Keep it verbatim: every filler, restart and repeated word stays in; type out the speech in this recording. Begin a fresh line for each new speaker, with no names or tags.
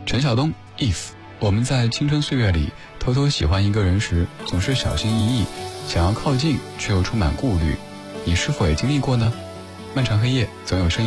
陈晓东 if 我们在青春岁月里偷偷喜欢一个人时，总是小心翼翼，想要靠近却又充满顾虑，你是否也经历过呢？漫长黑夜总有声音